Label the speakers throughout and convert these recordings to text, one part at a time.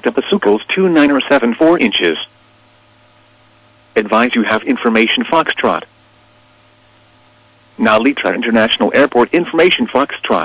Speaker 1: hectopascals 2974 inches. Advise you have information Foxtrot. Nalitra International Airport information Foxtrot.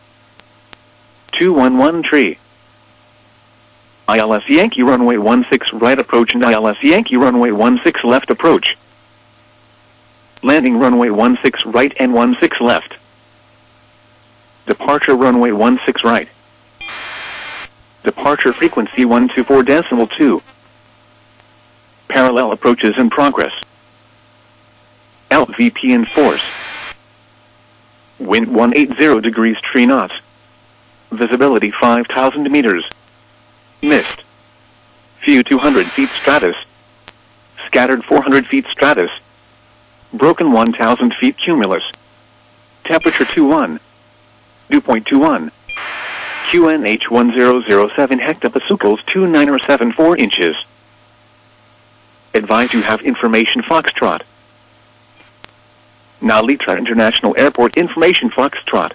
Speaker 1: 211 tree. ILS Yankee runway 16 right approach and ILS Yankee runway 16 left approach. Landing runway 16 right and 16 left. Departure runway 16 right. Departure frequency 124.2. Parallel approaches in progress. LVP in force. Wind 180 degrees 3 knots. Visibility 5,000 meters. Mist. Few 200 feet stratus. Scattered 400 feet stratus. Broken 1,000 feet cumulus. Temperature 21. Dew point 21. QNH 1007 hectopascals 2974 inches. Advise you have information Foxtrot. Nalitra International Airport information Foxtrot.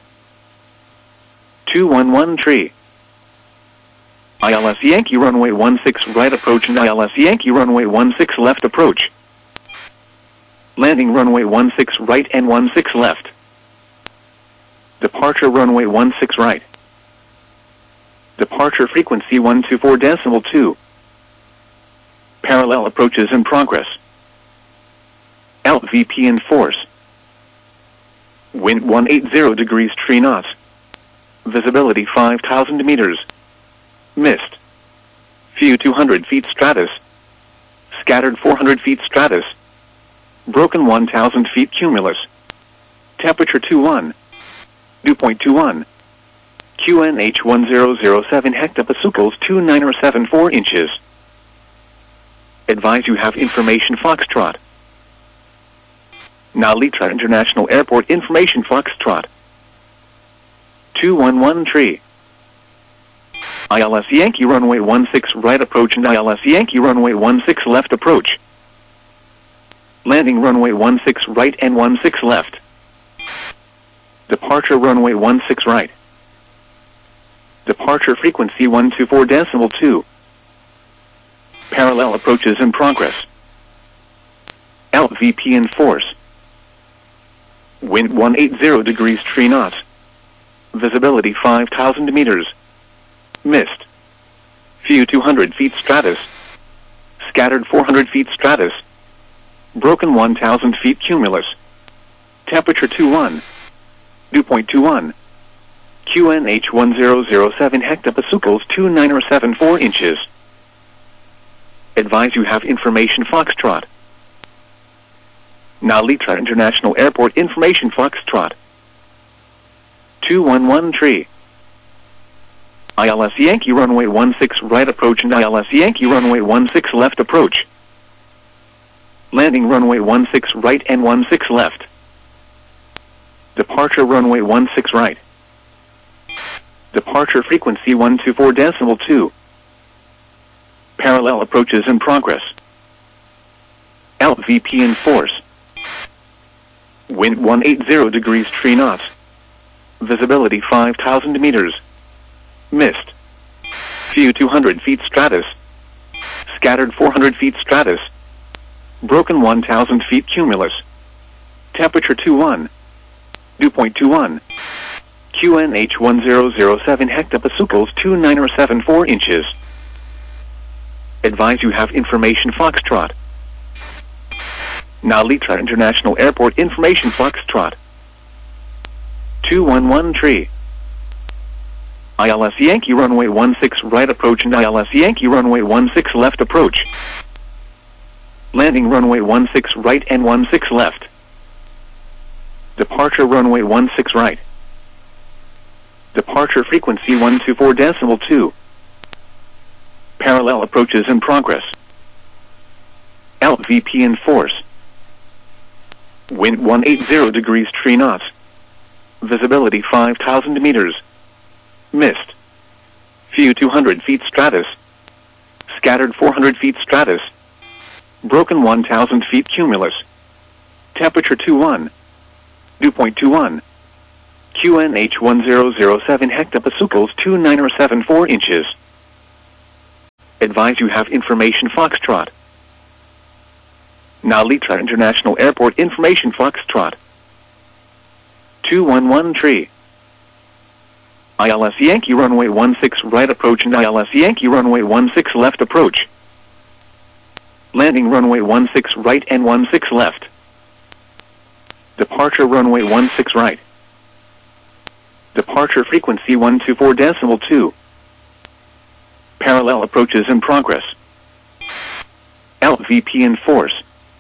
Speaker 1: 211 tree. ILS Yankee runway 16 right approach and ILS Yankee runway 16 left approach. Landing runway 16 right and 16 left. Departure runway 16 right. Departure frequency 124.2. Parallel approaches in progress. LVP in force. Wind 180 degrees 3 knots. Visibility 5,000 meters. Mist. Few 200 feet stratus. Scattered 400 feet stratus. Broken 1,000 feet cumulus. Temperature 21. Dew point 21. QNH 1007 hectopascals 2974 inches. Advise you have information Foxtrot. Nalitra International Airport information Foxtrot. 211 tree. ILS Yankee runway 16 right approach and ILS Yankee runway 16 left approach. Landing runway 16 right and 16 left. Departure runway 16 right. Departure frequency 124.2. Parallel approaches in progress. LVP in force. Wind 180 degrees 3 knots. Visibility 5,000 meters. Mist. Few 200 feet stratus. Scattered 400 feet stratus. Broken 1,000 feet cumulus. Temperature 21. Dew point 21. QNH 1007 hectopascals 2974 inches. Advise you have information Foxtrot. Nalitra International Airport information Foxtrot. 211 tree. ILS Yankee runway 16 right approach and ILS Yankee runway 16 left approach. Landing runway 16 right and 16 left. Departure runway 16 right. Departure frequency 124.2. Parallel approaches in progress. LVP in force. Wind 180 degrees 3 knots. Visibility 5,000 meters. Mist. Few 200 feet stratus. Scattered 400 feet stratus. Broken 1,000 feet cumulus. Temperature 21. Dew point 21. QNH 1007 hectopascals 2974 inches. Advise you have information Foxtrot. Nalitra International Airport information Foxtrot. 211 tree. ILS Yankee runway 16 right approach and ILS Yankee runway 16 left approach. Landing runway 16 right and 16 left. Departure runway 16 right. Departure frequency 124.2. Parallel approaches in progress. LVP in force. Wind 180 degrees 3 knots. Visibility 5,000 meters. Mist. Few 200 feet stratus. Scattered 400 feet stratus. Broken 1,000 feet cumulus. Temperature 21. Dew point 21. QNH 1007 hectopascals 2974 inches. Advise you have information Foxtrot. Nalita International Airport information Foxtrot. 211 tree. ILS Yankee runway 16 right approach and ILS Yankee runway 16 left approach. Landing runway 16 right and 16 left. Departure runway 16 right. Departure frequency 124.2. Parallel approaches in progress. LVP in force.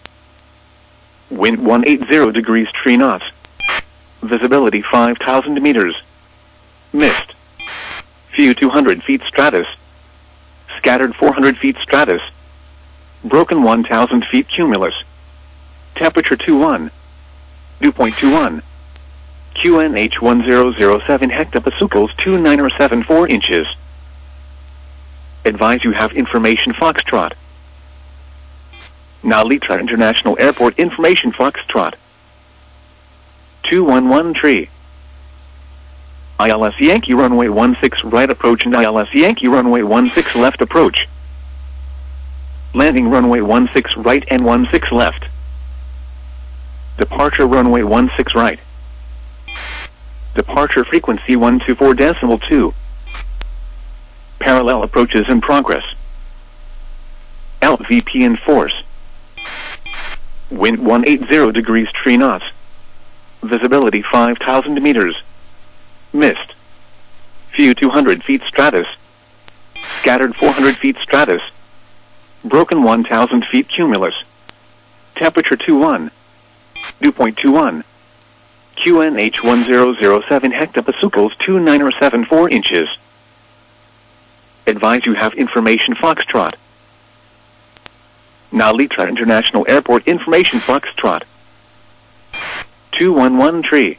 Speaker 1: Wind 180 degrees 3 knots. Visibility 5,000 meters. Mist. Few 200 feet stratus. Scattered 400 feet stratus. Broken 1,000 feet cumulus. Temperature 21. Dew point 21. QNH 1007 hectopascals 2974 inches. Advise you have information Foxtrot. Nalita International Airport information Foxtrot. 211 tree. ILS Yankee runway 16 right approach and ILS Yankee runway 16 left approach. Landing runway 16 right and 16 left. Departure runway 16 right. Departure frequency 124.2. Parallel approaches in progress. LVP in force. Wind 180 degrees 3 knots. Visibility 5,000 meters. Mist. Few 200 feet stratus. Scattered 400 feet stratus. Broken 1,000 feet cumulus. Temperature 21. Dew point 21. QNH 1007 hectopascals 2974 inches. Advise you have information Foxtrot. Nalita International Airport information Foxtrot. 211 tree.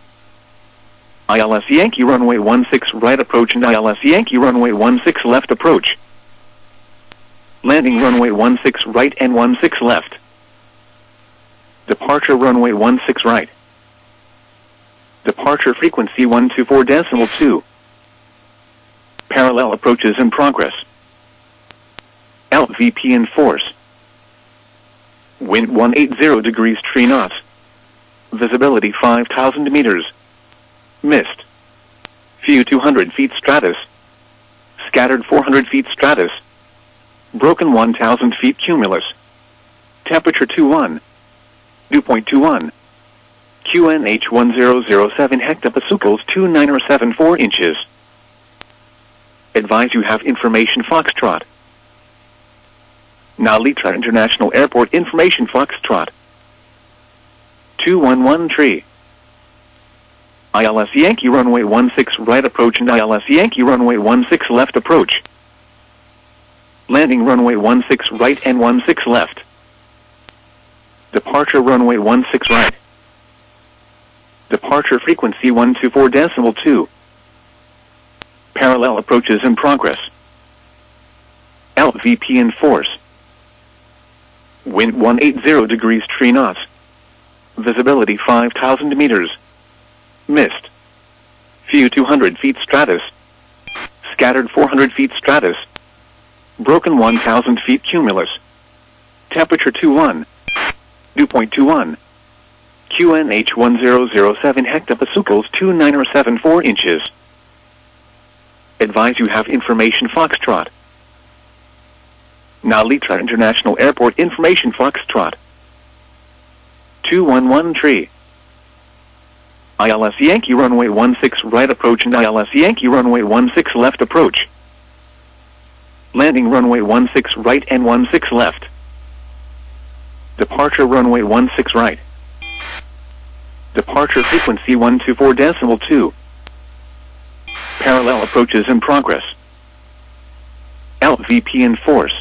Speaker 1: ILS Yankee runway 16 right approach and ILS Yankee runway 16 left approach. Landing runway 16 right and 16 left. Departure runway 16 right. Departure frequency 124.2. Parallel approaches in progress. LVP in force. Wind 180 degrees 3 knots. Visibility 5,000 meters. Mist. Few 200 feet stratus. Scattered 400 feet stratus. Broken 1,000 feet cumulus. Temperature 21. Dew point 21. QNH 1007 hectopascals 2974 inches. Advise you have information Foxtrot. Nalita International Airport information Foxtrot. 211 tree. ILS Yankee runway 16 right approach and ILS Yankee runway 16 left approach. Landing runway 16 right and 16 left. Departure runway 16 right. Departure frequency 124.2. Parallel approaches in progress. LVP in force. Wind 180 degrees 3 knots. Visibility 5,000 meters. Mist. Few 200 feet stratus. Scattered 400 feet stratus. Broken 1,000 feet cumulus. Temperature 21. Dew point 21. QNH 1007 hectopascals 2974 inches. Advise you have information Foxtrot. Nalita International Airport information Foxtrot. 211 tree. ILS Yankee runway 16 right approach and ILS Yankee runway 16 left approach. Landing runway 16 right and 16 left. Departure runway 16 right. Departure frequency 124.2. Parallel approaches in progress. LVP in force.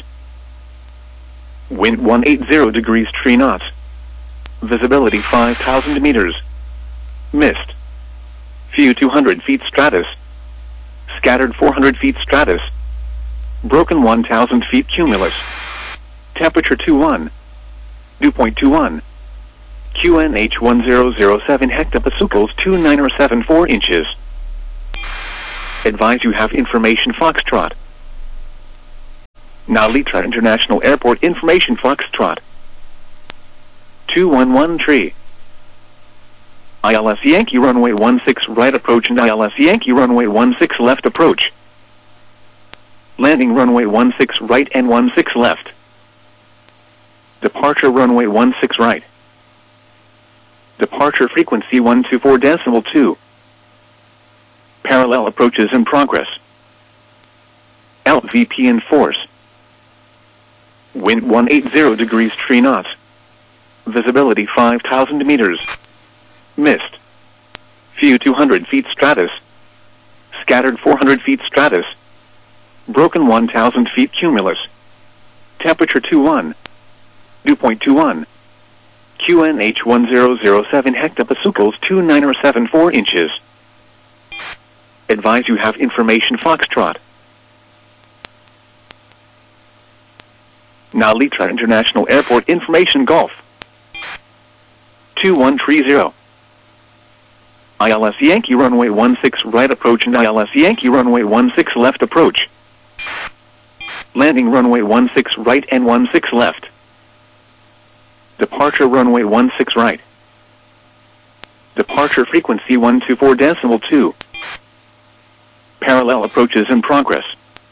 Speaker 1: Wind 180 degrees 3 knots. Visibility 5,000 meters. Mist. Few 200 feet stratus. Scattered 400 feet stratus. Broken 1,000 feet cumulus. Temperature 21. Dew point 21. QNH 1007 hectopascals 2974 inches. Advise you have information Foxtrot. Nalitra International Airport Information Foxtrot 211 Tree. ILS Yankee runway 16 right approach and ILS Yankee runway 16 left approach. Landing runway 16 right and 16 left. Departure runway 16 right. Departure frequency 124.2. Parallel approaches in progress. LVP in force. Wind 180 degrees 3 knots. Visibility 5,000 meters. Mist. Few 200 feet stratus. Scattered 400 feet stratus. Broken 1,000 feet cumulus. Temperature 21. Dew point 21. QNH 1007 hectopascals 2974 inches. Advise you have information Foxtrot. Nalitra International Airport Information Golf 2130. ILS Yankee runway 16 right approach and ILS Yankee runway 16 left approach. Landing runway 16 right and 16 left. Departure runway 16 right. Departure frequency 124.2. Parallel approaches in progress.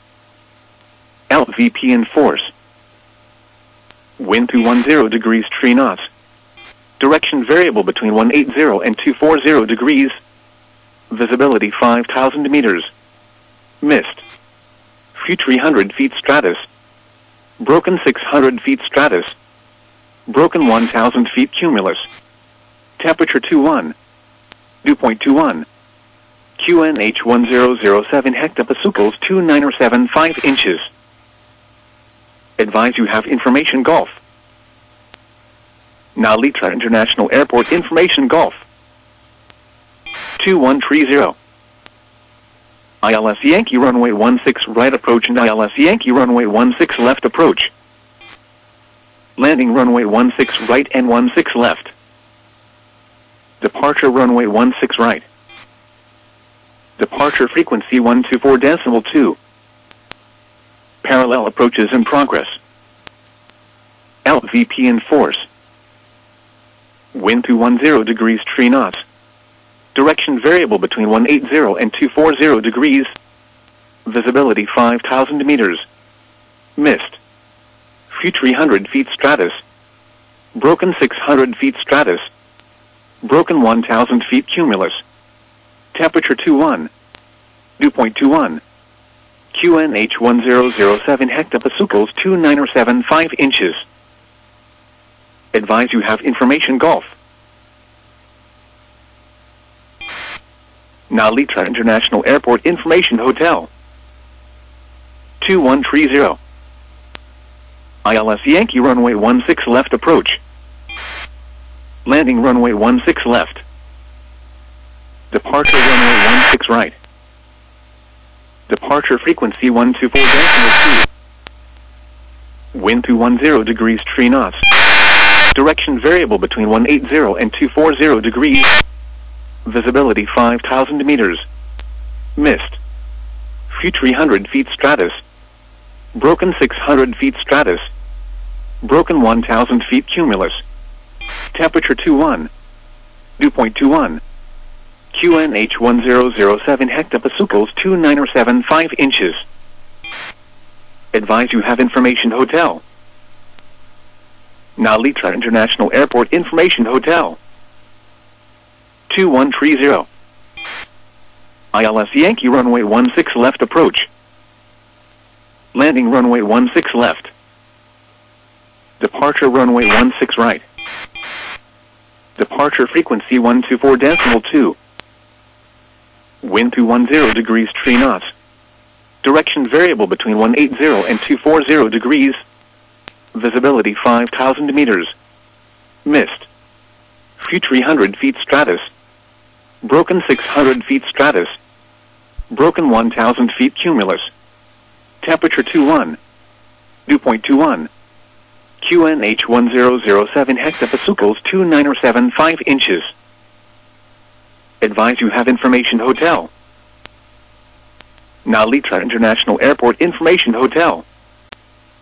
Speaker 1: LVP in force. Wind 210 degrees 3 knots. Direction variable between 180 and 240 degrees. Visibility 5,000 meters. Mist. Few 300 feet stratus. Broken 600 feet stratus. Broken 1,000 feet cumulus. Temperature 21. Dew point 21. QNH 1007 hectopascals 2975 inches. Advise you have information Golf. Nalitra International Airport Information Golf 2130. ILS Yankee runway 16 right approach and ILS Yankee runway 16 left approach. Landing runway 16 right and 16 left. Departure runway 16 right. Departure frequency 124.2. Parallel approaches in progress. LVP in force. Wind 210 degrees 3 knots. Direction variable between 180 and 240 degrees. Visibility 5,000 meters. Mist. Few 300 feet stratus. Broken 600 feet stratus. Broken 1,000 feet cumulus. Temperature 21. Dew point 21. QNH 1007 hectopascals 2975 inches. Advise you have information Golf. Nalitra International Airport Information Hotel 2130. ILS Yankee runway 16 left approach. Landing runway 16 left. Departure runway 16 right. Departure frequency 124.2. Wind 210 degrees 3 knots. Direction variable between 180 and 240 degrees. Visibility 5,000 meters. Mist. Few 300 feet stratus. Broken 600 feet stratus. Broken 1,000 feet cumulus. Temperature 21. Dew point 21. QNH 1007 hectopascals 2975 inches. Advise you have information Hotel. Nalitra International Airport Information Hotel 2130. ILS Yankee runway 16 left approach. Landing runway 16 left. Departure runway 16 right. Departure frequency 124.2. Wind 210 degrees 3 knots. Direction variable between 180 and 240 degrees. Visibility 5,000 meters. Mist. Few 300 feet stratus. Broken 600 feet stratus. Broken 1,000 feet cumulus. Temperature 21. Dew point 21. QNH 1007 hectopascals 2975 inches. Advise you have information Hotel. Nalitra International Airport Information Hotel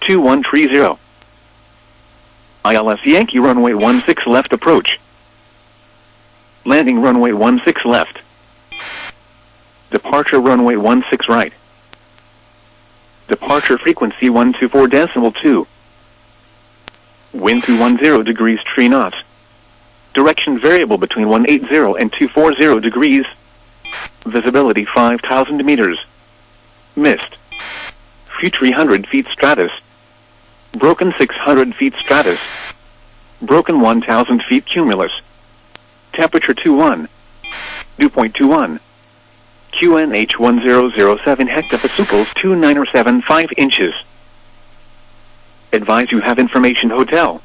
Speaker 1: 2130. ILS Yankee runway 16 left approach. Landing runway 16 left. Departure runway 16 right. Departure frequency 124.2. Wind 210 degrees 3 knots. Direction variable between 180 and 240 degrees. Visibility 5,000 meters. Mist. Few 300 feet stratus. Broken 600 feet stratus. Broken 1,000 feet cumulus. Temperature 21. Dew point 21. QNH 1007 hectopascals 2975 inches. Advise you have information hotel.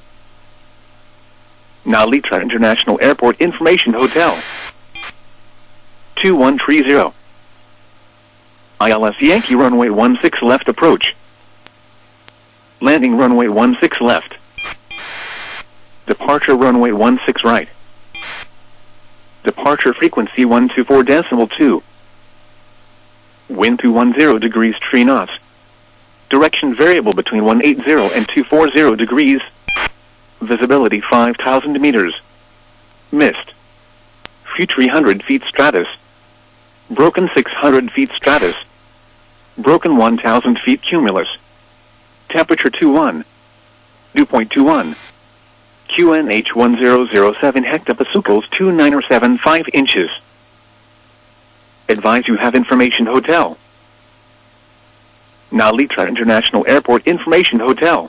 Speaker 1: Nalitra International Airport Information Hotel. 2130. ILS Yankee runway 16 left approach. Landing runway 16 left. Departure runway 16 right. Departure frequency 124.2. Wind 210 degrees 3 knots. Direction variable between 180 and 240 degrees. Visibility 5,000 meters. Mist. Few 300 feet stratus. Broken 600 feet stratus. Broken 1,000 feet cumulus. Temperature 21. Dew point 21. QNH 1007 hectopascals 2975 inches. Advise you have information hotel. Nalitra International Airport Information Hotel.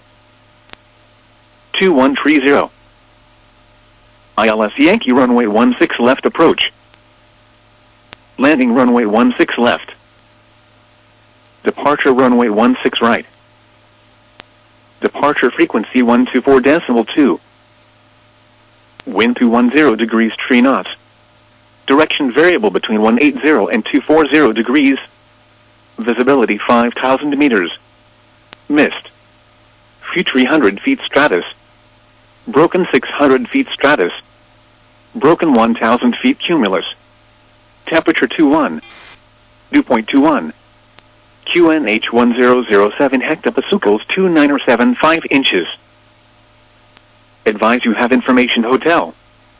Speaker 1: 2130. ILS Yankee runway 16 left approach. Landing runway 16 left. Departure runway 16 right. Departure frequency 124.2. Wind 210 degrees 3 knots. Direction variable between 180 and 240 degrees. Visibility 5,000 meters. Mist. Few 300 feet stratus. Broken 600 feet stratus. Broken 1,000 feet cumulus. Temperature 21. Dew point 21. QNH 1007 hectopascals 2975 inches. Advise you have information hotel.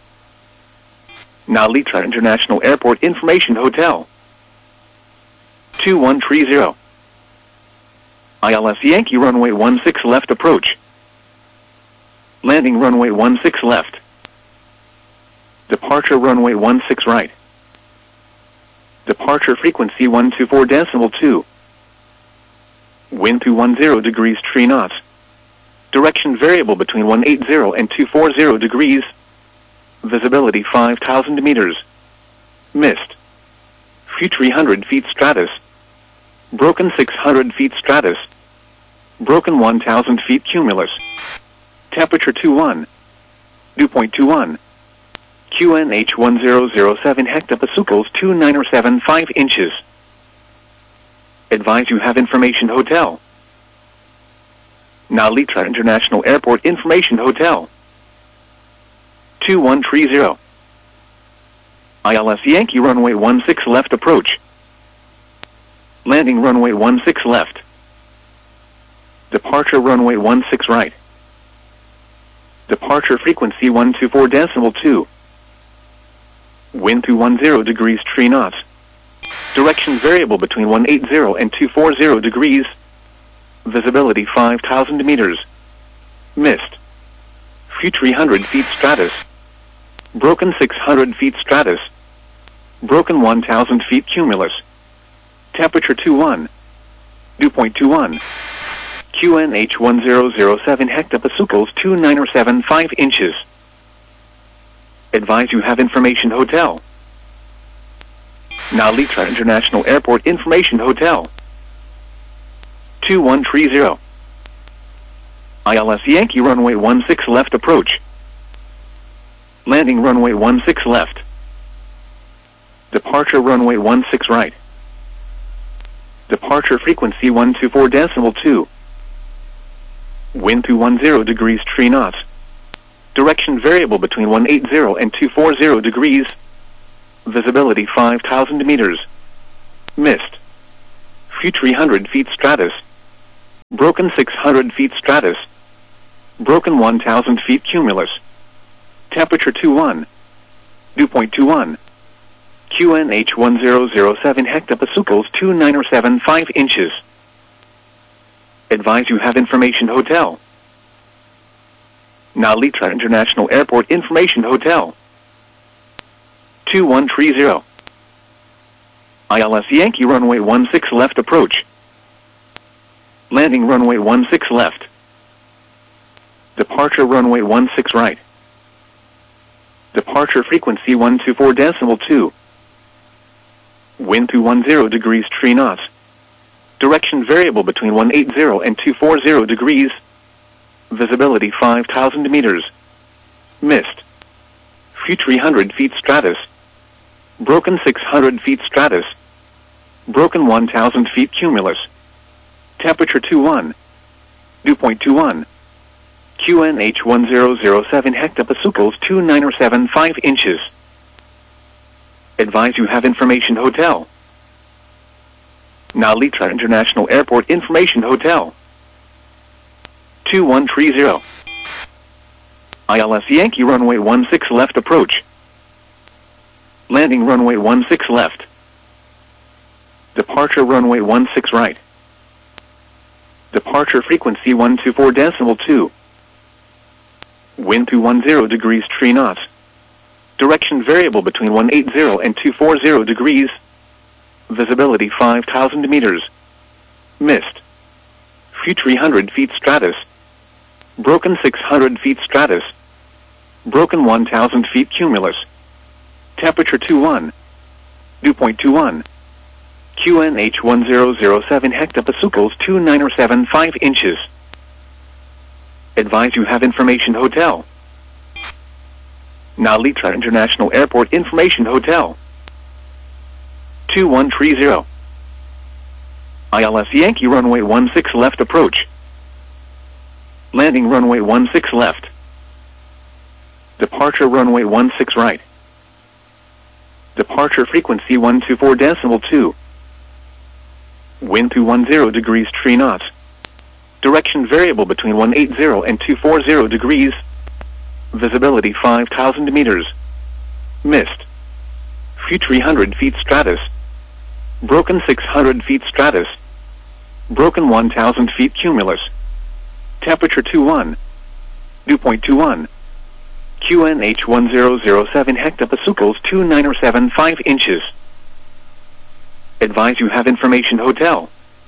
Speaker 1: Nalitra International Airport Information Hotel. 2130. ILS Yankee runway 16 left approach. Landing runway 16 left. Departure runway 16 right. Departure frequency 124.2. Wind 210 degrees 3 knots. Direction variable between 180 and 240 degrees. Visibility 5,000 meters. Mist. Few 300 feet stratus. Broken 600 feet stratus. Broken 1,000 feet cumulus. Temperature 21. Dew point 21. QNH 1007 hectopascals 2975 inches. Advise you have information hotel. Nalitra International Airport Information Hotel. 2130. ILS Yankee runway 16 left approach. Landing runway 16 left. Departure runway 16 right. Departure frequency 124.2. Wind 210 degrees 3 knots. Direction variable between 180 and 240 degrees. Visibility 5,000 meters. Mist. Few 300 feet stratus. Broken 600 feet stratus. Broken 1,000 feet cumulus. Temperature 21. Dew point 21. QNH 1007 hectopascals 2975 inches. Advise you have information hotel. Nalitra International Airport Information Hotel. 2130. ILS Yankee runway 16 left approach. Landing runway 16 left. Departure runway 16 right. Departure frequency 124.2. Wind 210 degrees 3 knots. Direction variable between 180 and 240 degrees. Visibility 5,000 meters. Mist. Few 300 feet stratus. Broken 600 feet stratus. Broken 1,000 feet cumulus. Temperature 21. Dew point 21. QNH 1007 hectopascals 2975 inches. Advise you have information hotel. Nalitra International Airport Information Hotel. 2130. ILS Yankee runway 16 left approach. Landing runway 16 left. Departure runway 16 right. Departure frequency 124.2. Wind 210 degrees 3 knots. Direction variable between 180 and 240 degrees. Visibility 5,000 meters. Mist. Few 300 feet stratus. Broken 600 feet stratus. Broken 1,000 feet cumulus. Temperature 21. Dew point 21. QNH 1007 hectopascals 2975 inches. Advise you have information hotel. Nalitra International Airport Information Hotel. 2130. ILS Yankee runway 16 left approach. Landing runway 16 left. Departure runway 16 right. Departure frequency 124.2. Wind 210 degrees 3 knots. Direction variable between 180 and 240 degrees. Visibility 5,000 meters. Mist. Few 300 feet stratus. Broken 600 feet stratus. Broken 1,000 feet cumulus. Temperature 21. Dew point 21. QNH 1007 hectopascals 2975 inches. Advise you have information hotel. Nalitra International Airport Information Hotel. 2130. ILS Yankee runway 16 left approach. Landing runway 16 left. Departure runway 16 right. Departure frequency 124.2. Wind 210 degrees 3 knots. Direction variable between 180 and 240 degrees. Visibility 5,000 meters. Mist. Few 300 feet stratus. Broken 600 feet stratus. Broken 1,000 feet cumulus. Temperature 21. Dew point 21. QNH 1007 hectopascals 2975 inches. Advise you have information hotel.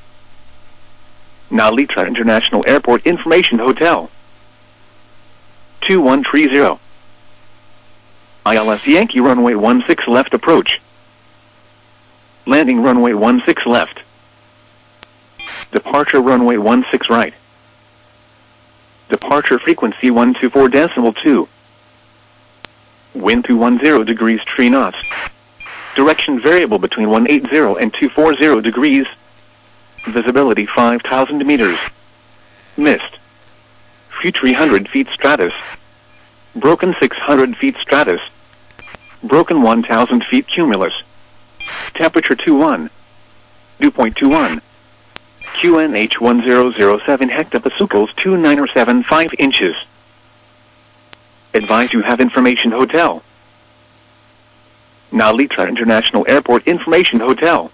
Speaker 1: Nalitra International Airport Information Hotel. 2130. ILS Yankee runway 16 left approach. Landing runway 16 left. Departure runway 16 right. Departure frequency 124.2. Wind 210 degrees 3 knots. Direction variable between 180 and 240 degrees. Visibility 5,000 meters. Mist. Few 300 feet stratus. Broken 600 feet stratus. Broken 1,000 feet cumulus. Temperature 21. Dew point 21. QNH 1007 hectopascals 2975 inches. Advise you have information hotel. Nalitra International Airport Information Hotel.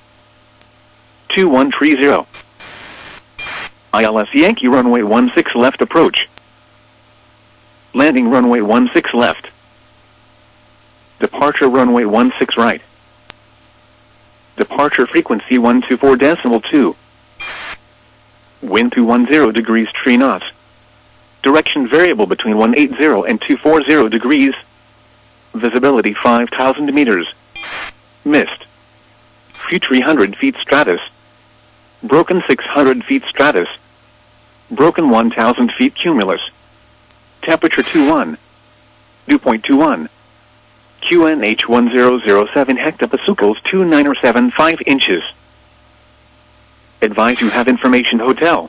Speaker 1: 2130. ILS Yankee runway 16 left approach. Landing runway 16 left. Departure runway 16 right. Departure frequency 124.2. Wind 210 degrees 3 knots. Direction variable between 180 and 240 degrees. Visibility 5,000 meters. Mist. Few 300 feet stratus. Broken 600 feet stratus. Broken 1,000 feet cumulus. Temperature 21. Dew point 21. QNH 1007 hectopascals 2975 inches. Advise you have information hotel.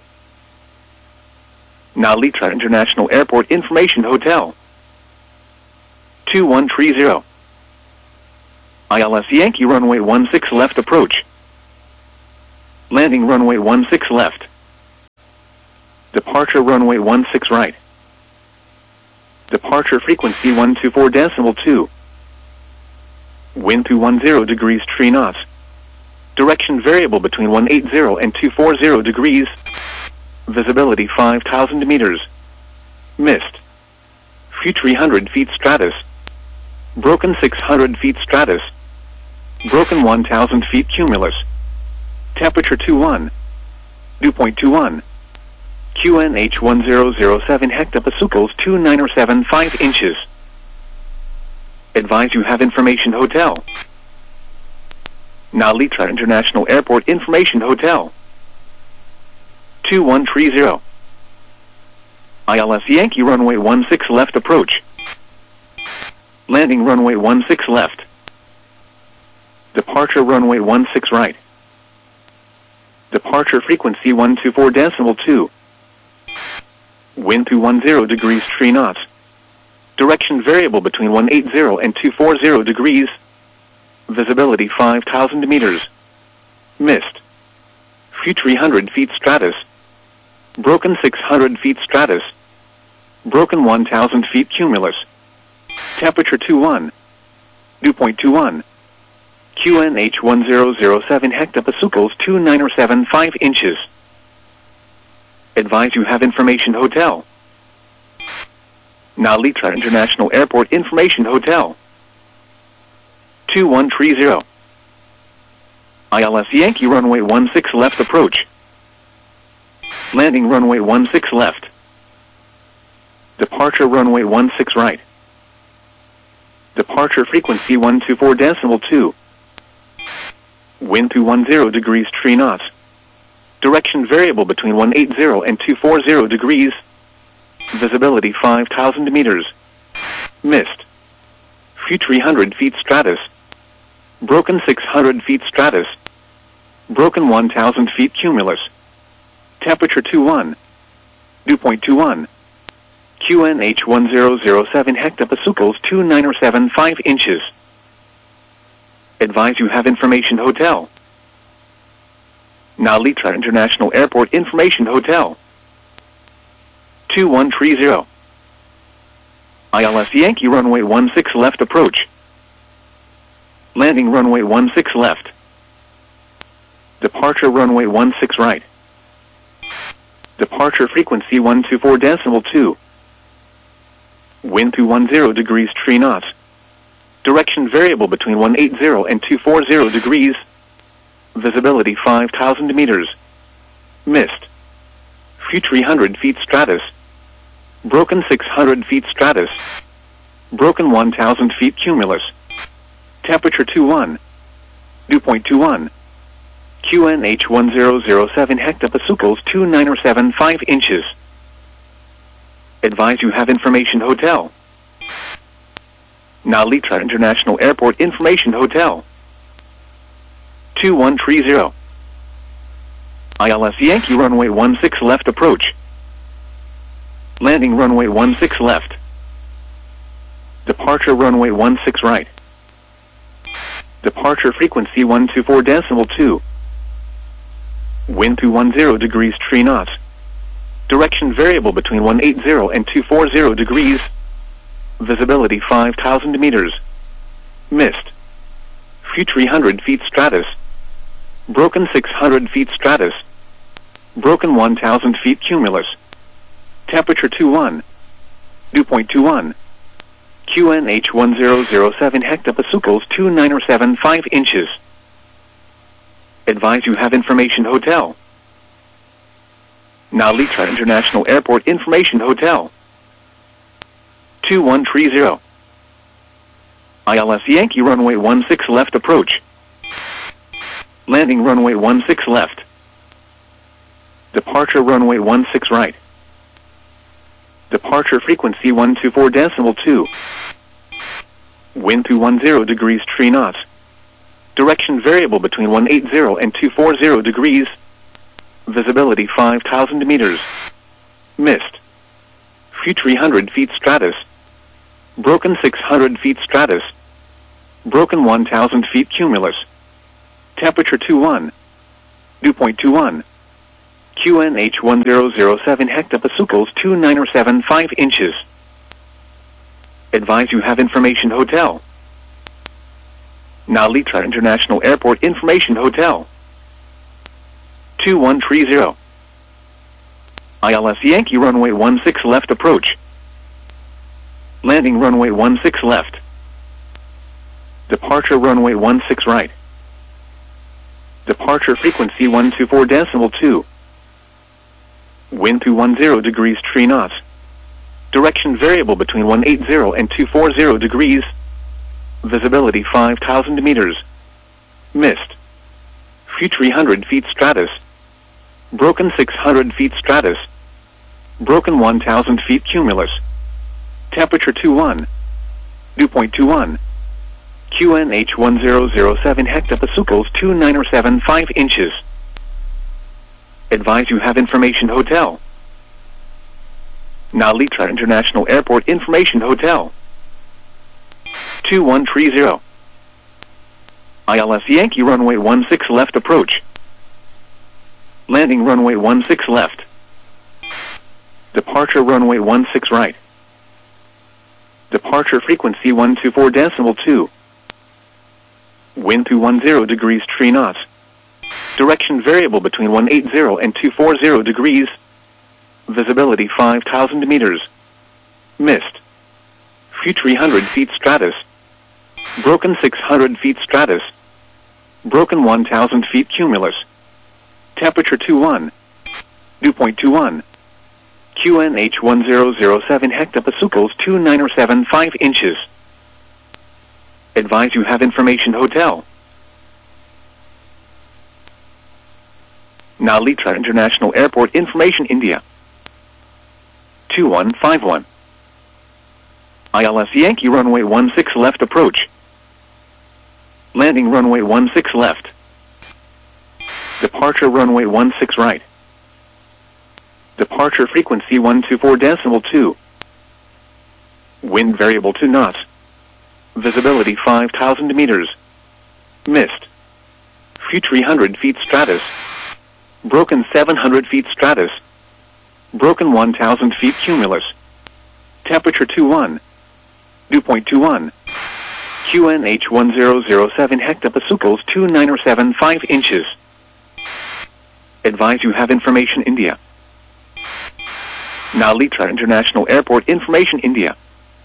Speaker 1: Nalitra International Airport Information Hotel. 2130. ILS Yankee runway 16 left approach. Landing runway 16 left. Departure runway 16 right. Departure frequency 124.2. Wind 210 degrees 3 knots. Direction variable between 180 and 240 degrees. Visibility 5,000 meters. Mist. Few 300 feet stratus. Broken 600 feet stratus. Broken 1,000 feet cumulus. Temperature 21. Dew point 21. QNH 1007 hectopascals 2975 inches. Advise you have information hotel. Nalitra International Airport Information Hotel. 2130. ILS Yankee runway 16 left approach. Landing runway 16 left. Departure runway 16 right. Departure frequency 124.2. Wind 210 degrees 3 knots. Direction variable between 180 and 240 degrees. Visibility 5,000 meters. Mist. Few 300 feet stratus. Broken 600 feet stratus. Broken 1,000 feet cumulus. Temperature 21. Dew point 21. QNH 1007 hectopascals 2975 inches. Advise you have information hotel. Nalitra International Airport Information Hotel. 2130. ILS Yankee runway 16 left approach. Landing runway 16 left. Departure runway 16 right. Departure frequency 124.2. Wind 210 degrees 3 knots. Direction variable between 180 and 240 degrees. Visibility 5,000 meters. Mist. Few 300 feet stratus. Broken 600 feet stratus. Broken 1,000 feet cumulus. Temperature 21. Dew point 21. QNH 1007 hectopascals 2975 inches. Advise you have information hotel. Nalitra International Airport Information Hotel. 2130. ILS Yankee runway 16 left approach. Landing runway 16 left. Departure runway 16 right. Departure frequency 124.2. Wind 210 degrees 3 knots. Direction variable between 180 and 240 degrees. Visibility 5,000 meters. Mist. Few 300 feet stratus. Broken 600 feet stratus. Broken 1,000 feet cumulus. Temperature 21. Dew point 21. QNH 1007 hectopascals 2975 inches. Advise you have information hotel. Nalitra International Airport Information Hotel. 2130. ILS Yankee runway 16 left approach. Landing runway 16 left. Departure runway 16 right. Departure frequency 124.2. Wind 210 degrees 3 knots. Direction variable between 180 and 240 degrees. Visibility 5,000 meters. Mist. Few 300 feet stratus. Broken 600 feet stratus. Broken 1,000 feet cumulus. Temperature 21. Dew point 21. QNH 1007 hectopascals 2975 inches. Advise you have information hotel. Nalitra International Airport Information Hotel. 2130. ILS Yankee runway 16 left approach. Landing runway 16 left. Departure runway 16 right. Departure frequency 124.2. Wind 210 degrees 3 knots. Direction variable between 180 and 240 degrees. Visibility 5,000 meters. Mist. Few 300 feet stratus. Broken 600 feet stratus. Broken 1,000 feet cumulus. Temperature 21. Dew point 21. QNH 1007 hectopascals 2975 inches. Advise you have information hotel. Nalitra International Airport Information Hotel. 2130. ILS Yankee runway 16 left approach. Landing runway 16 left. Departure runway 16 right. Departure frequency 124.2. Wind 210 degrees 3 knots. Direction variable between 180 and 240 degrees. Visibility 5,000 meters. Mist. Few 300 feet stratus. Broken 600 feet stratus. Broken 1,000 feet cumulus. Temperature 21. Dew point 21. QNH 1007 hectopascals 2975 inches. Advise you have information hotel. Nalitra International Airport Information Hotel. 2130. ILS Yankee runway 16 left approach. Landing runway 16 left. Departure runway 16 right. Departure frequency 124.2. Wind 210 degrees 3 knots. Direction variable between 180 and 240 degrees. Visibility 5,000 meters. Mist. Few 300 feet stratus. Broken 600 feet stratus. Broken 1,000 feet cumulus. Temperature 21. Dew point 21. QNH 1007 hectopascals 2975 inches. Advise you have information hotel. Nalitra International Airport Information India. 2151. ILS Yankee runway 16 left approach. Landing runway 16 left. Departure runway 16 right. Departure frequency 124.2. Wind variable 2 knots. Visibility 5,000 meters. Mist. Few 300 feet stratus. Broken 700 feet stratus. Broken 1,000 feet cumulus. Temperature 21. Dew point 21. QNH 1007 hectopascals 2975 inches. Advise you have information India. Nalitra International Airport Information India.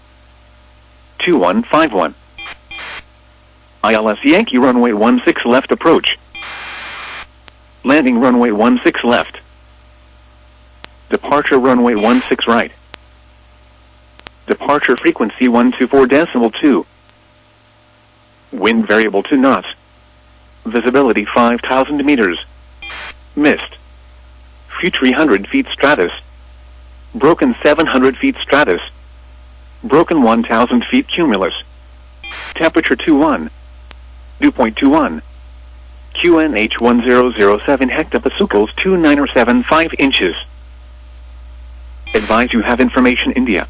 Speaker 1: 2151. ILS Yankee runway 16 left approach. Landing runway 16 left. Departure runway 16 right. Departure frequency 124.2. Wind variable 2 knots. Visibility 5,000 meters. Mist. Few 300 feet stratus. Broken 700 feet stratus. Broken 1,000 feet cumulus. Temperature 21. Dew point 21. QNH 1007 hectopascals 2975 inches. Advise you have information India.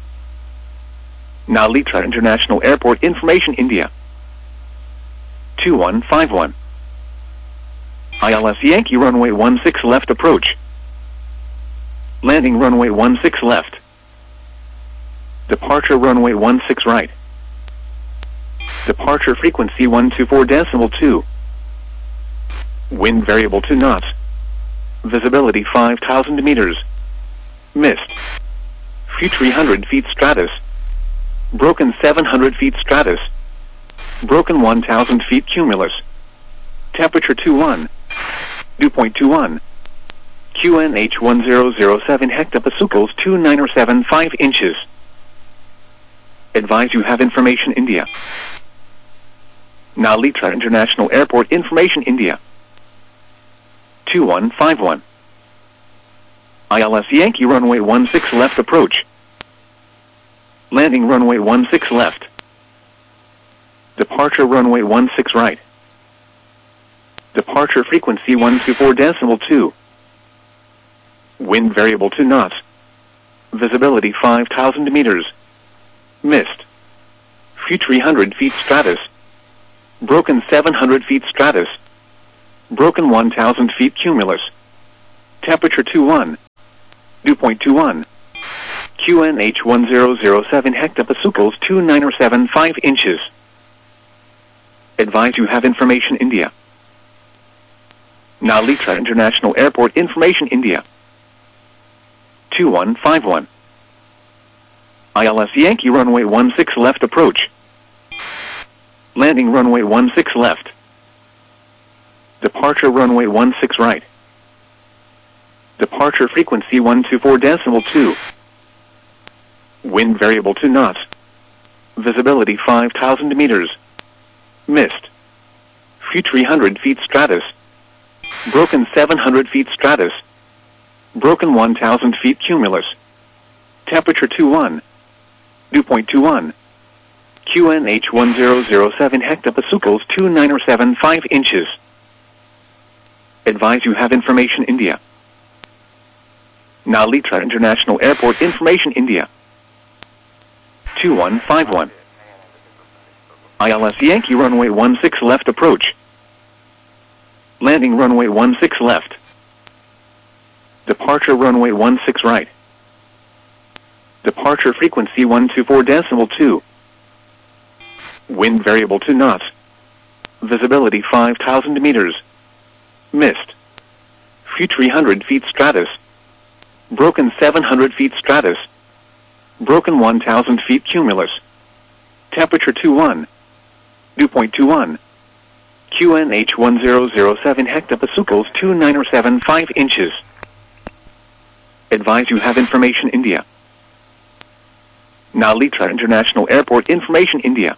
Speaker 1: Nalitra International Airport Information India. 2151. ILS Yankee runway 16 left approach. Landing runway 16 left. Departure runway 16 right. Departure frequency 124.2. Wind variable 2 knots. Visibility 5,000 meters. Mist. Few 300 feet stratus. Broken 700 feet stratus. Broken 1,000 feet cumulus. Temperature 21. Dew point 21. QNH 1007 hectopascals 2975 inches. Advise you have information India. Nalitra International Airport Information India. 2151. ILS Yankee runway 16 left approach. Landing runway 16 left. Departure runway 16 right. Departure frequency 124.2. Wind variable 2 knots. Visibility 5,000 meters. Mist. Few 300 feet stratus. Broken 700 feet stratus. Broken 1,000 feet cumulus. Temperature 21. Dew point 21. QNH 1007 hectopascals 2907 5 inches. Advise you have information India. Nalita International Airport information India. 2151. ILS Yankee runway 16 left approach. Landing runway 16 left. Departure runway 16 right. Departure frequency 124.2. Wind variable to knots. Visibility 5,000 meters. Mist. Few 300 feet stratus. Broken 700 feet stratus. Broken 1,000 feet cumulus. Temperature 21. Dew point 21. QNH 1007 hectopascals 2907 5 inches. Advise you have information India. Nalita International Airport information India. 2151. ILS Yankee runway 16 left approach. Landing runway 16 left. Departure runway 16 right. Departure frequency 124.2. Wind variable to knots. Visibility 5,000 meters. Mist. Few 300 feet stratus. Broken 700 feet stratus. Broken 1,000 feet cumulus. Temperature 21. Dew point 21. QNH 1007 hectopascals 2907 5 inches. Advise you have information India. Nalita International Airport information India.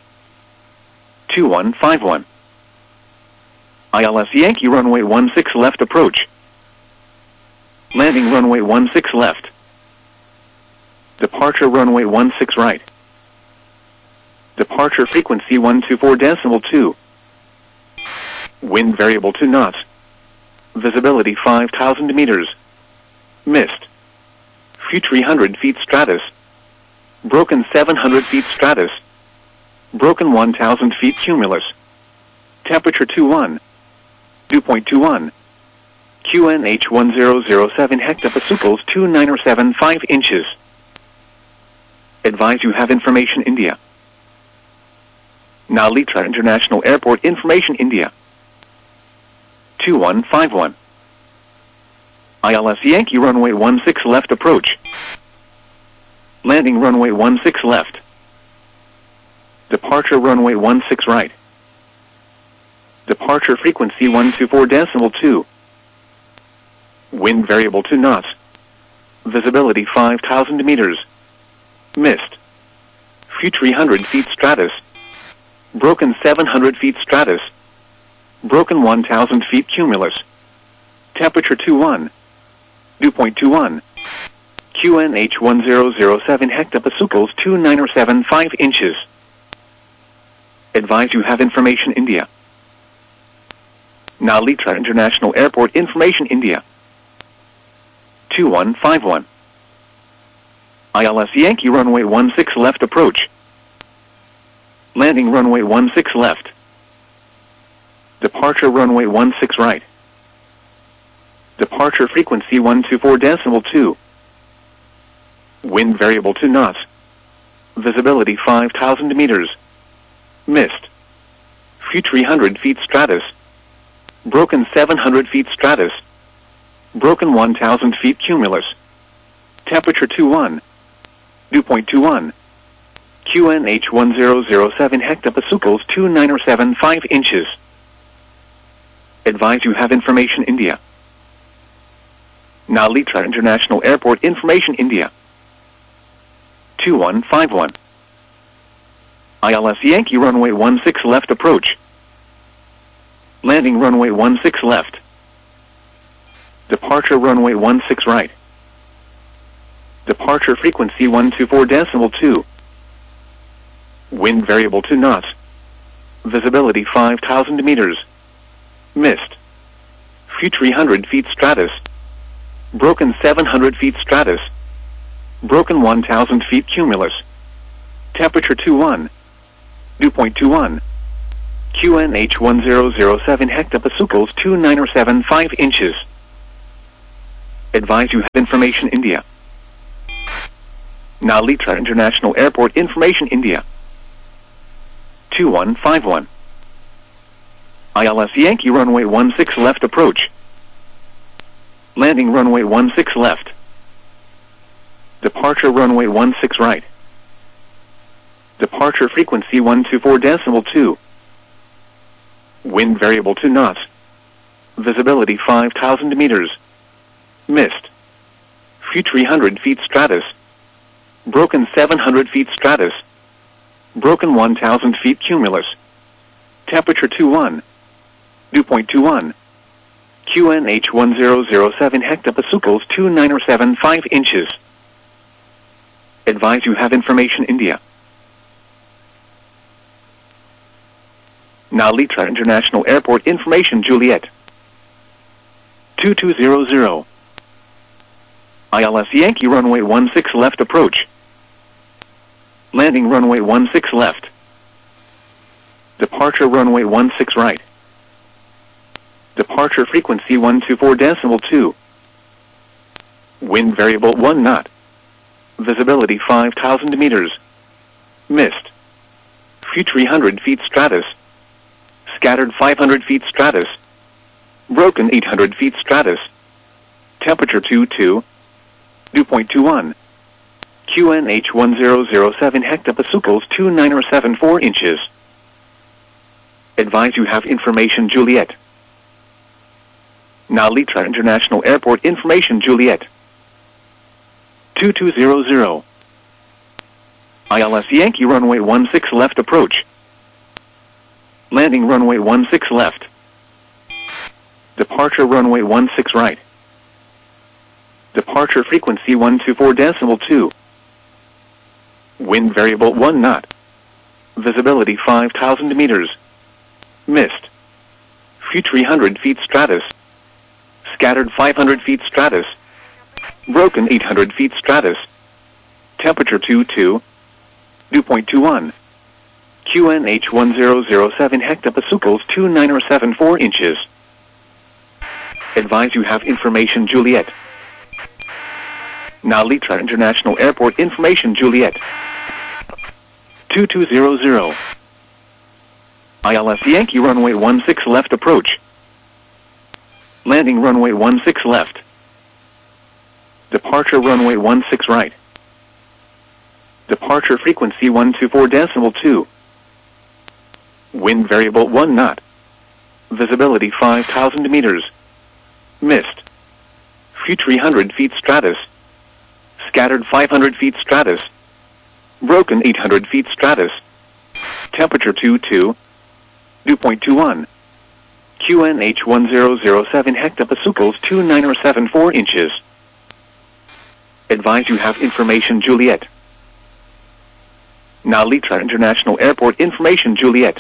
Speaker 1: 2151. ILS Yankee runway 16 left approach. Landing runway 16 left. Departure runway 16 right. Departure frequency 124.2. Wind variable to knots. Visibility 5,000 meters. Mist. Few 300 feet stratus. Broken 700 feet stratus. Broken 1,000 feet cumulus. Temperature 21. Dew point 21. QNH 1007 hectopascals 2907 5 inches. Advise you have information India. Nalita International Airport information India. 2151. ILS Yankee runway 16 left approach. Landing runway 16 left. Departure runway 16 right. Departure frequency 124.2. Wind variable to knots. Visibility 5,000 meters. Mist. Few 300 feet stratus. Broken 700 feet stratus. Broken 1,000 feet cumulus. Temperature 21. Dew point 21. QNH 1007 hectopascals 2907 5 inches. Advise you have information India. Nalita International Airport information India. 2151. ILS Yankee runway 16 left approach. Landing runway 16 left. Departure runway 16 right. Departure frequency 124.2. Wind variable to knots. Visibility 5,000 meters. Mist. Few 300 feet stratus. Broken 700 feet stratus. Broken 1,000 feet cumulus. Temperature 21. Dew point 21. QNH 1007 hectopascals 2907 5 inches. Advise you have information India. Nalita International Airport information India. 2152. ILS Yankee runway 16 left approach. Landing runway 16 left. Departure runway 16 right. Departure frequency 124.2. Wind variable to knots. Visibility 5,000 meters. Mist. Few 300 feet stratus. Broken 700 feet stratus. Broken 1,000 feet cumulus. Temperature 21. Dew point 21. QNH 1007 hectopascals 2907 5 inches. Advise you have information India. Advise you have information India. Nalita International Airport information India. 2151. ILS Yankee runway 16 left approach. Landing runway 16 left. Departure runway 16 right. Departure frequency 124.2. Wind variable to knots. Visibility 5,000 meters. Mist. Few 300 feet stratus. Broken 700 feet stratus. Broken 1,000 feet cumulus. Temperature 21. Dew point 21. QNH 1007 hectopascals 2907 5 inches. Advise you have information India. Nalitra International Airport information India. 2151. ILS Yankee runway 16 left approach. Landing runway 16 left. Departure runway 16 right. Departure frequency 124.2. Wind variable 2 knots. Visibility 5,000 meters. Mist. Few 300 feet stratus. Broken 700 feet stratus. Broken 1,000 feet cumulus. Temperature 21. Dew point 21. QNH 1007 hectopascals 2975 inches. Advise you have information India. Nalitra International Airport information Juliet. 2200. ILS Yankee runway 16 left approach. Landing runway 16 left. Departure runway 16 right. Departure frequency 124.2. Wind variable 1 knot. Visibility 5,000 meters. Mist. Few 300 feet stratus. Scattered 500 feet stratus. Broken 800 feet stratus. Temperature 22. Dew point 21. QNH 1007 hectopascals 2974 inches. Advise you have information Juliet. Nalitra International Airport information Juliet. 2200. ILS Yankee runway 16 left approach. Landing runway 16 left. Departure runway 16 right. Departure frequency 124.2. Wind variable 1 knot. Visibility 5,000 meters. Mist. Few 300 feet stratus. Scattered 500 feet stratus. Broken 800 feet stratus. Temperature 22. Dew point 21. QNH 1007 hectopascals 2974 inches. Advise you have information Juliet. Nalitra International Airport information Juliet. 2200. ILS Yankee runway 16 left approach. Landing runway 16 left. Departure runway 16 right. Departure frequency 124.2. Wind variable 1 knot. Visibility 5,000 meters. Mist. Few 300 feet stratus. Scattered 500 feet stratus. Broken 800 feet stratus. Temperature 22. Dew point 21. QNH 1007 hectopascals 2974 inches. Advise you have information Juliet. Nalitra International Airport information Juliet.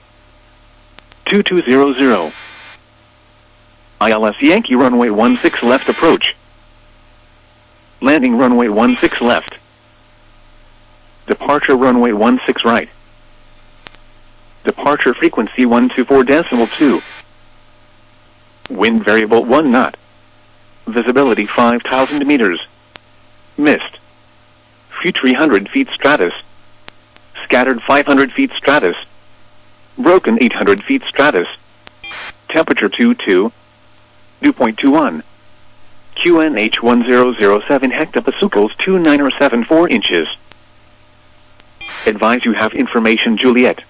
Speaker 1: 2200. ILS Yankee runway 16 left approach. Landing runway 16 left. Departure runway 16 right. Departure frequency 124.2. Wind variable 1 knot. Visibility 5,000 meters. Mist. Few 300 feet stratus. Scattered 500 feet stratus. Broken 800 feet stratus. Temperature 22. Dew point 21. QNH 1007 hectopascals 2974 inches. Advise you have information Juliet.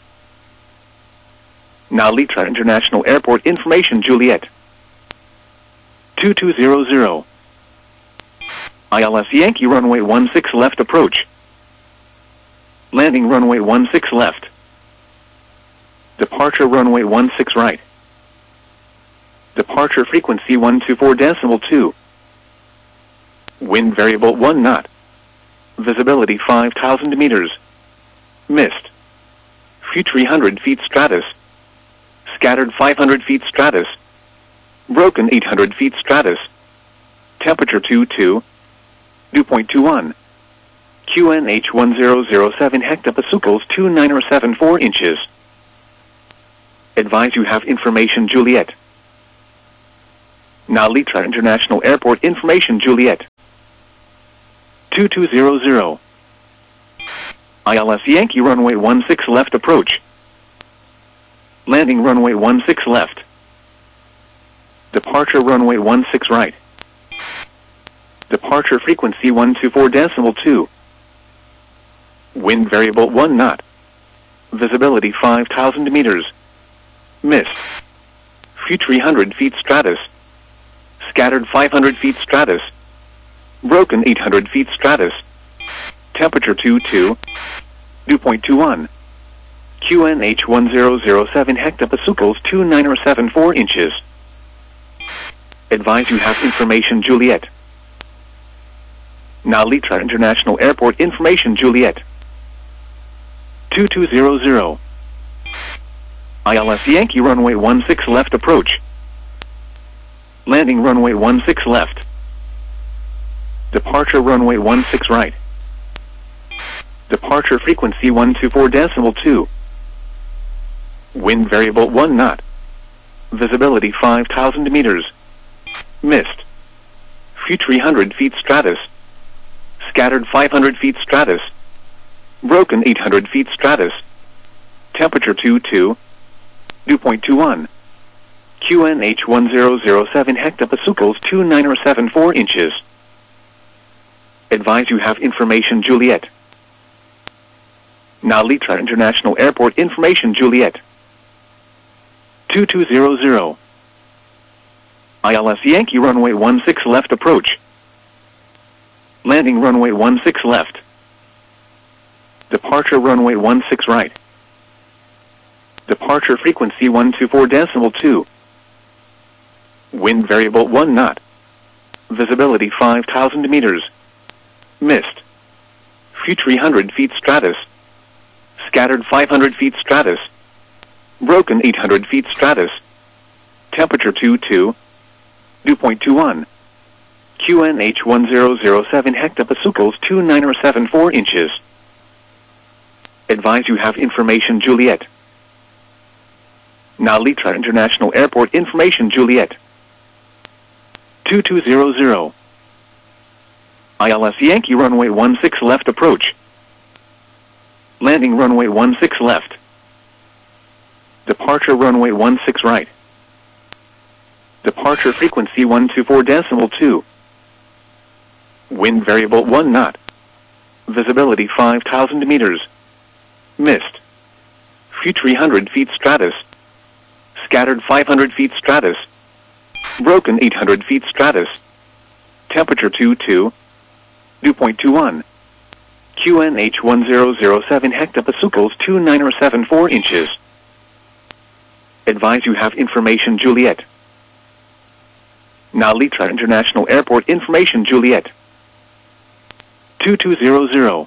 Speaker 1: Nalitra International Airport information Juliet. 2200. ILS Yankee runway 16 left approach. Landing runway 16 left. Departure runway 16 right. Departure frequency 124.2. Wind variable 1 knot. Visibility 5,000 meters. Mist. Few 300 feet stratus. Scattered 500 feet stratus. Broken 800 feet stratus. Temperature 22. Dew point 21. QNH 1007 hectopascals 2974 inches. Advise you have information Juliet. Nalitra International Airport information Juliet. 2200. ILS Yankee runway 16 left approach. Landing runway 16 left. Departure runway 16 right. Departure frequency 124.2. Wind variable 1 knot. Visibility 5,000 meters. Mist. Few 300 feet stratus. Scattered 500 feet stratus. Broken 800 feet stratus. Temperature 22. Dew point 21. QNH 1007 hectopascals 2974 inches. Advise you have information Juliet. Nalitra International Airport information Juliet. 2200. ILS Yankee runway 16 left approach. Landing runway 16 left. Departure runway 16 right. Departure frequency 124.2. Wind variable 1 knot. Visibility 5,000 meters. Mist. Few 300 feet stratus. Scattered 500 feet stratus. Broken 800 feet stratus. Temperature 22. Dew point 21. QNH 1007 hectopascals 2974 inches. Advise you have information Juliet. Nalitra International Airport information Juliet. 2200. ILS Yankee runway 16 left approach. Landing runway 16 left. Departure runway 16 right. Departure frequency 124.2. Wind variable 1 knot. Visibility 5,000 meters. Mist. Few 300 feet stratus. Scattered 500 feet stratus. Broken 800 feet stratus. Temperature 22. Dew point 21. QNH 1007 hectopascals 2974 inches. Advise you have information Juliet. Nalitra International Airport information Juliet. 2200. ILS Yankee runway 16 left approach. Landing runway 16 left. Departure runway 16 right. Departure frequency 124.2. Wind variable 1 knot. Visibility 5,000 meters. Mist. Few 300 feet stratus. Scattered 500 feet stratus. Broken 800 feet stratus. Temperature 22. Dew point 21. QNH 1007 hectopascals 2974 inches. Advise you have information Juliet. Nalitra International Airport information Juliet. 2200.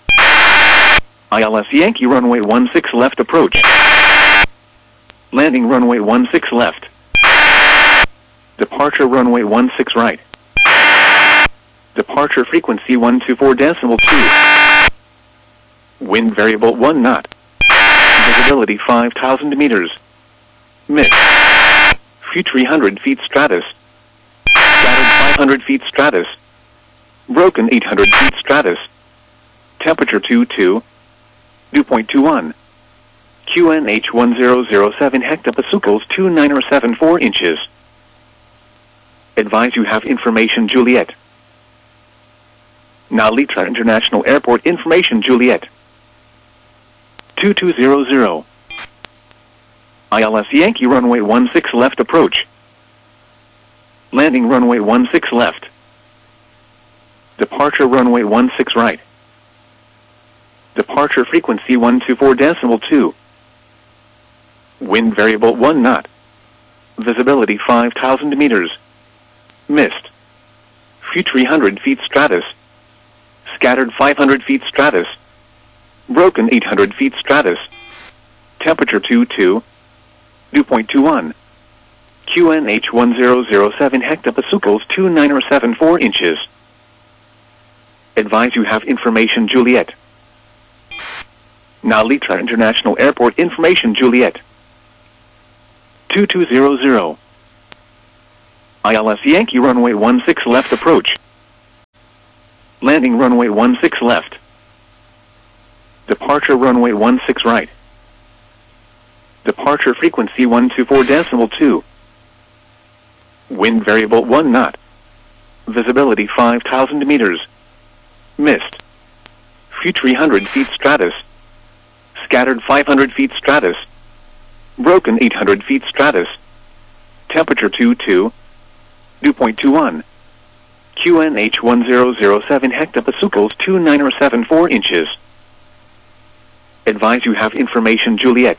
Speaker 1: ILS Yankee runway 16 left approach. Landing runway 16 left. Departure runway 16 right. Departure frequency 124.2. Wind variable 1 knot. Visibility 5,000 meters. Mist. Few 300 feet stratus. Scattered 500 feet stratus. Broken 800 feet stratus. Temperature 22. Dew point 21. QNH 1007 hectopascals 2974 inches. Advise you have information Juliet. Nalitra International Airport information Juliet. 2200. ILS Yankee runway 16 left approach. Landing runway 16 left. Departure runway 16 right. Departure frequency 124.2. Wind variable 1 knot. Visibility 5,000 meters. Mist. Few 300 feet stratus. Scattered 500 feet stratus. Broken 800 feet stratus. Temperature 22. Dew point 21. QNH 1007 hectopascals 2974 inches. Advise you have information Juliet. Nalitra International Airport information Juliet. 2200. ILS Yankee runway 16 left approach. Landing runway 16 left. Departure runway 16 right. Departure frequency 124.2. Wind variable 1 knot. Visibility 5,000 meters. Mist. Few 300 feet stratus. Scattered 500 feet stratus. Broken 800 feet stratus. Temperature 22. Dew point 21. QNH 1007 hectopascals 2974 inches. Advise you have information Juliet.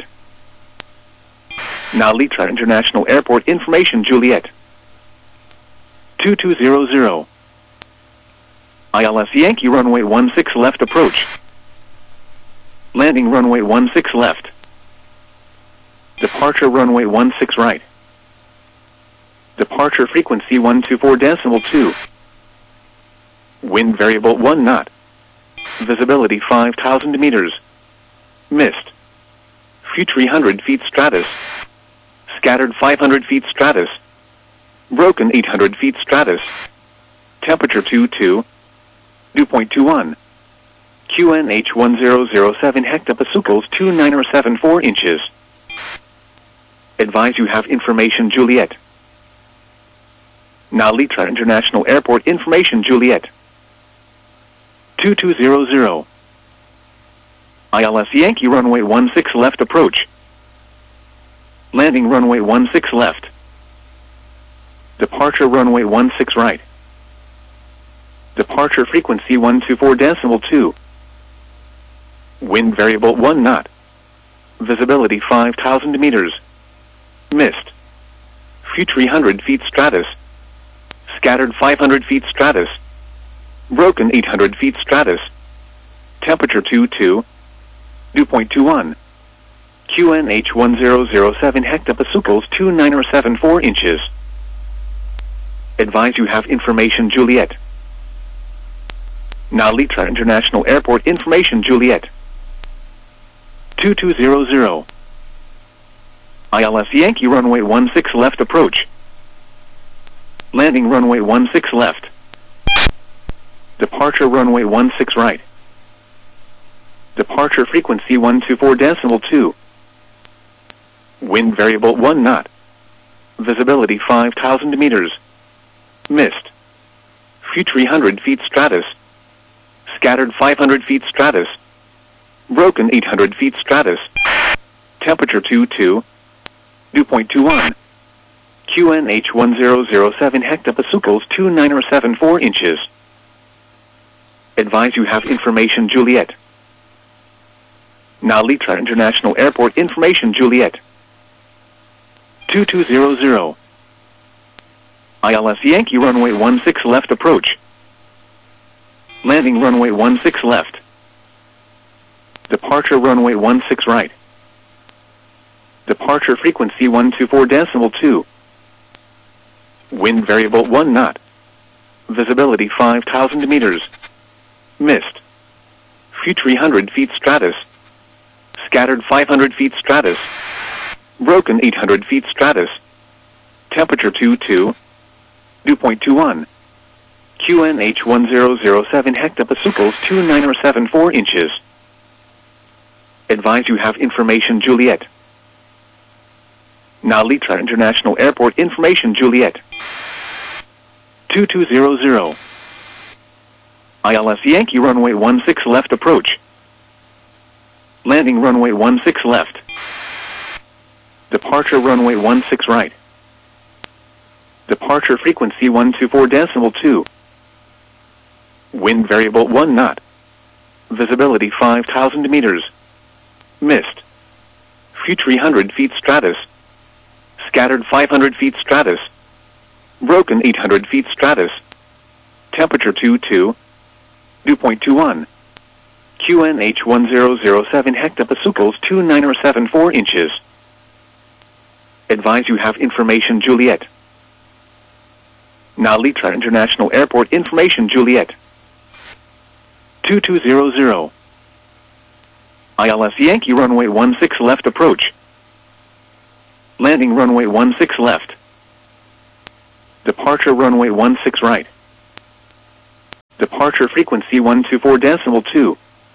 Speaker 1: Now Litra International Airport information Juliet. 2200. ILS Yankee runway 16 left approach. Landing runway 16 left. Departure runway 16 right. Departure frequency 124.2. Wind variable 1 knot. Visibility 5,000 meters. Mist. Few 300 feet stratus. Scattered 500 feet stratus. Broken 800 feet stratus. Temperature 22. Dew point 21. QNH 1007 hectopascals 2974 inches. Advise you have information Juliet. Now Litra International Airport information Juliet. 2200. ILS Yankee runway 16 left approach. Landing runway 16 left. Departure runway 16 right. Departure frequency 124.2. Wind variable 1 knot. Visibility 5,000 meters. Mist. Few 300 feet stratus. Scattered 500 feet stratus. Broken 800 feet stratus. Temperature 22. Dew point 21. QNH 1007 hectopascals 2974 inches. Advise you have information Juliet. Now Litra International Airport information Juliet. 2200. ILS Yankee runway 16 left approach. Landing runway 16 left. Departure runway 16 right. Departure frequency 124.2. Wind variable 1 knot. Visibility 5,000 meters. Mist. Few 300 feet stratus. Scattered 500 feet stratus. Broken 800 feet stratus. Temperature 22. Dew point 21. QNH 1007 hectopascals 2974 inches. Advise you have information Juliet. Now Litra International Airport information Juliet. 2200. ILS Yankee runway 16 left approach. Landing runway 16 left. Departure runway 16 right. Departure frequency 124.2. Wind variable 1 knot. Visibility 5,000 meters. Mist. Few 300 feet stratus. Scattered 500 feet stratus. Broken 800 feet stratus. Temperature 22. Dew point 21. QNH 1007 hectopascals 2974 inches. Advise you have information Juliet. Now Litra International Airport information Juliet. 2200. ILS Yankee runway 16 left approach. Landing runway 16 left. Departure runway 16 right. Departure frequency 124.2. Wind variable 1 knot. Visibility 5,000 meters. Mist. Few 300 feet stratus. Scattered 500 feet stratus. Broken 800 feet stratus. Temperature 22. Dew point 21. QNH 1007 hectopascals 2974 inches. Advise you have information Juliet. Now Litra International Airport information Juliet. 2200. ILS Yankee runway 16 left approach. Landing runway 16 left. Departure runway 16 right. Departure frequency 124.2.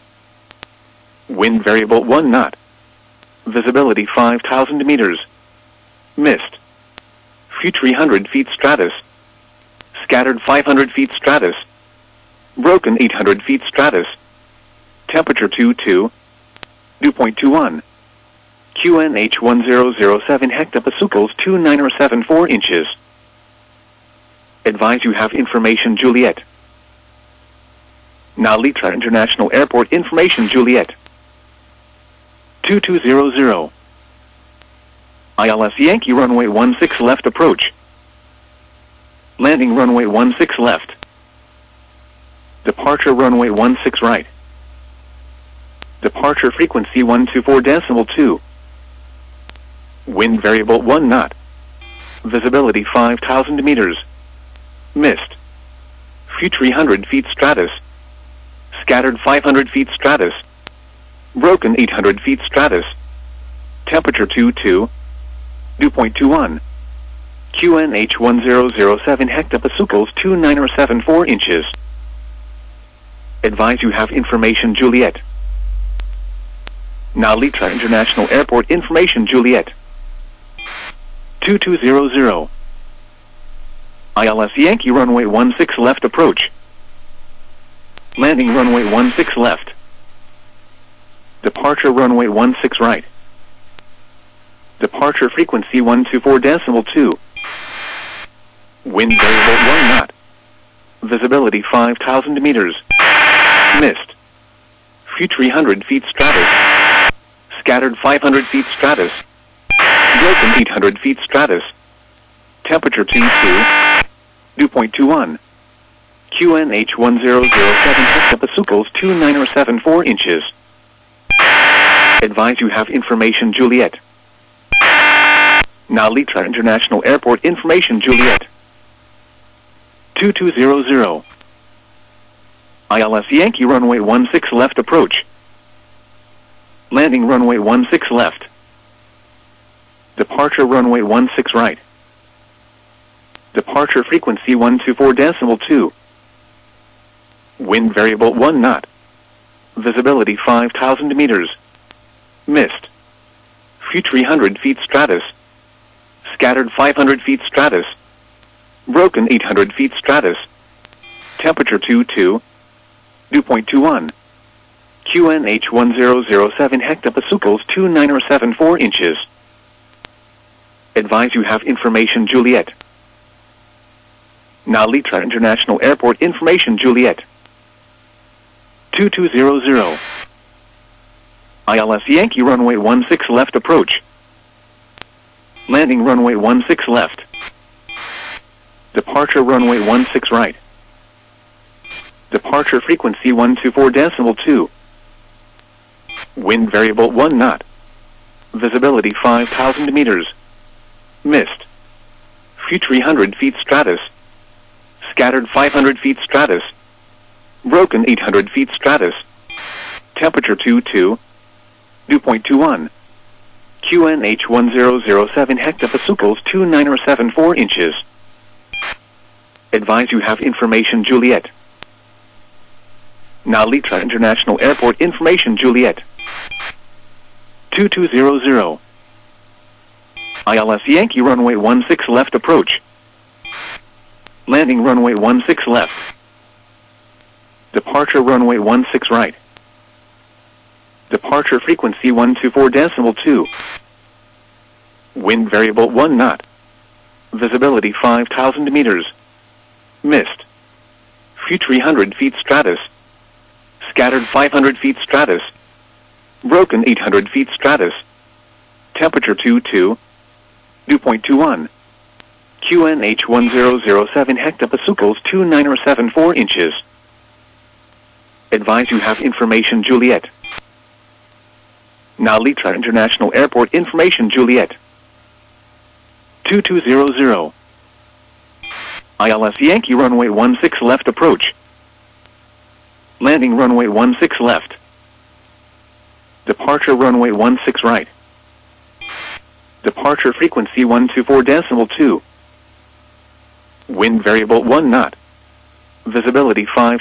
Speaker 1: Wind variable 1 knot. Visibility 5,000 meters. Mist. Few 300 feet stratus. Scattered 500 feet stratus. Broken 800 feet stratus. Temperature 22. Dew point 21. QNH 1007 hectopascals 2974 inches. Advise you have information Juliet. Nalitra International Airport information Juliet. 2200. ILS Yankee runway 16 left approach. Landing runway 16 left. Departure runway 16 right. Departure frequency 124.2. Wind variable 1 knot. Visibility 5,000 meters. Mist. Few 300 feet stratus. Scattered 500 feet stratus. Broken 800 feet stratus. Temperature 22. Dew point 21. QNH 1007 hectopascals 2974 inches. Advise you have information Juliet. Nalitra International Airport information Juliet. 2200. ILS Yankee runway 16 left approach. Landing runway 16 left. Departure runway 16 right. Departure frequency 124.2. Wind variable 1 knot. Visibility 5,000 meters. Mist. Few 300 feet stratus. Scattered 500 feet stratus. Broken 800 feet stratus. Temperature 22. Dew point 21. QNH 1007 hectopascals 2974 inches. Advise you have information Juliet. Nalitra International Airport information Juliet. 2200. ILS Yankee runway 16 left approach. Landing runway 16 left. Departure runway 16 right. Departure frequency 124.2. Wind variable 1 knot. Visibility 5,000 meters. Mist. Few 300 feet stratus. Scattered 500 feet stratus. Broken 800 feet stratus. Temperature 22. Dew point 21. QNH 1007 hectopascals 2974 inches. Advise you have information Juliet. Nalitra International Airport information Juliet. 2200. ILS Yankee runway 16 left approach. Landing runway 16 left. Departure runway 16 right. Departure frequency 124.2. Wind variable 1 knot. Visibility 5,000 meters. Mist. Few 300 feet stratus. Scattered 500 feet stratus. Broken 800 feet stratus. Temperature 22. Dew point 21. QNH 1007 hectopascals 2974 inches. Advise you have information Juliet. Nalitra International Airport information Juliet. 2200. ILS Yankee runway 16 left approach. Landing runway 16 left. Departure runway 16 right. Departure frequency 124.2. Wind variable 1 knot. Visibility 5,000 meters. Mist. Few 300 feet stratus. Scattered 500 feet stratus. Broken 800 feet stratus. Temperature 22. Dew point 21. QNH 1007 hectopascals 2974 inches. Advise you have information Juliet. Nalitra International Airport information Juliet. 2200. ILS Yankee runway 16 left approach. Landing runway 16 left. Departure runway 16 right. Departure frequency 124.2. Wind variable 1 knot. Visibility 5